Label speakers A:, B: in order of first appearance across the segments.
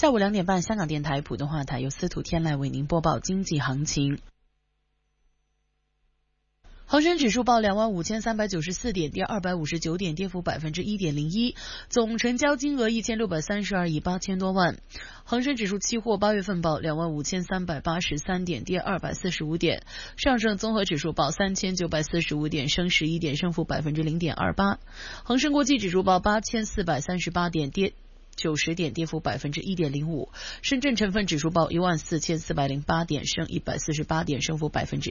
A: 下午2点半，香港电台普通话台由司徒天籁为您播报经济行情。恒生指数报25394点，跌259点，跌幅1.01%，总成交金额1632亿8000多万。恒生指数期货8月份报25383点，跌245点。上证综合指数报3945点，升11点，升幅0.28%。恒生国际指数报8438点，跌90点，跌幅1.05%。深圳成分指数报14408点，升148点，升幅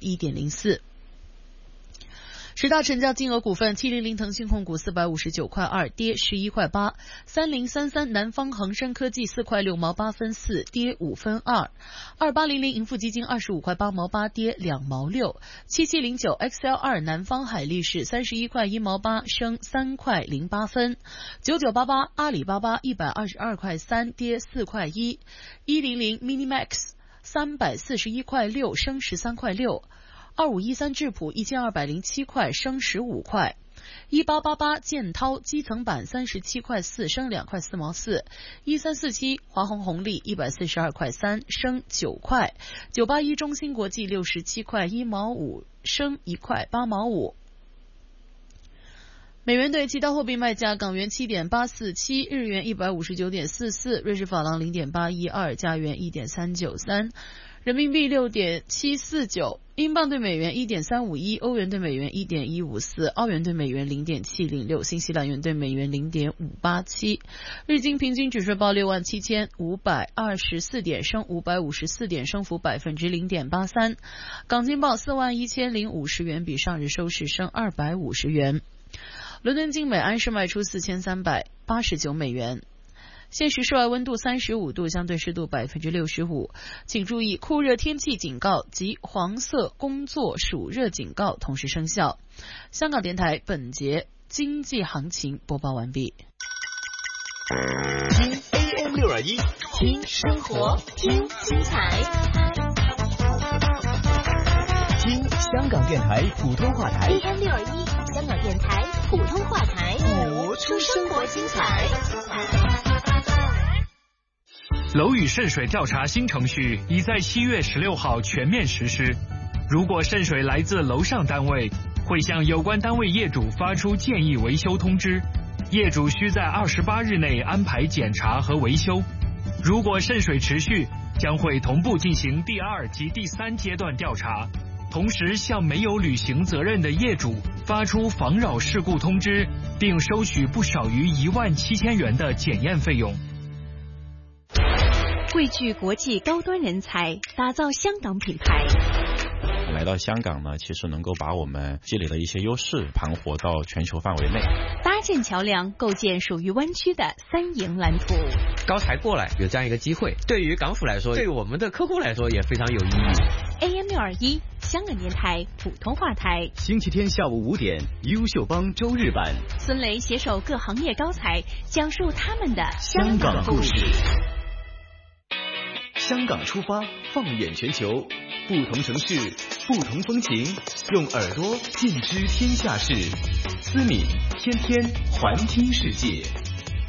A: 1.04%。10大成交金额股份：700腾讯控股459块2，跌11块8；3033南方恒生科技4块6毛8分4，跌5分2；2800盈富基金25块8毛8，跌2毛6；7709 XL2南方海力士31块1毛8，升3块08分；9988阿里巴巴122块3，跌4块1；100 Minimax 341块6，升13块6；2513智普1207块，升15块；1888建涛基层板37块4，升2块4毛4；1347华虹红利142块3，升9块；981中芯国际67块1毛5，升1块8毛5。美元兑其他货币卖价：港元7.847，日元159.44，瑞士法郎0.812，加元1.393。人民币6.749，英镑对美元1.351，欧元对美元1.154，澳元对美元0.706，新西兰元对美元0.587。日经平均指数报67524点，升554点，升幅0.83%。港金报41050元，比上日收市升250元。伦敦金每安士卖出4389美元。现时室外温度35度，相对湿度65%。请注意酷热天气警告及黄色工作暑热警告同时生效。香港电台本节经济行情播报完毕。
B: 听 AM621，听生活，听精彩，听香港电台普通话台
C: AM621，香港电台普通话台，
B: 活出生活精彩。
D: 楼宇渗水调查新程序已在7月16号全面实施。如果渗水来自楼上单位，会向有关单位业主发出建议维修通知，业主需在28日内安排检查和维修。如果渗水持续，将会同步进行第2及第3阶段调查，同时向没有履行责任的业主发出防扰事故通知，并收取不少于17000元的检验费用。
E: 汇聚国际高端人才，打造香港品牌。
F: 来到香港呢，其实能够把我们积累的一些优势盘活到全球范围内，
E: 搭建桥梁，构建属于湾区的3赢蓝图。
G: 高才过来有这样一个机会，对于港府来说，对于我们的客户来说也非常有意义。
E: AM621，香港电台普通话台。
B: 星期天下午5点，优秀帮周日版，
E: 孙雷携手各行业高才，讲述他们的
B: 香港故事。香港出发，放眼全球，不同城市，不同风情，用耳朵尽知天下事。思敏天天环听世界。